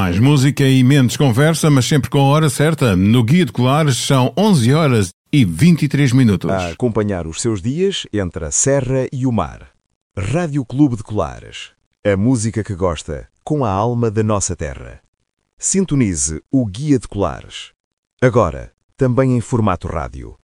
Mais música e menos conversa, mas sempre com a hora certa. No Guia de Colares são 11 horas e 23 minutos. A acompanhar os seus dias entre a serra e o mar. Rádio Clube de Colares. A música que gosta, com a alma da nossa terra. Sintonize o Guia de Colares. Agora, também em formato rádio.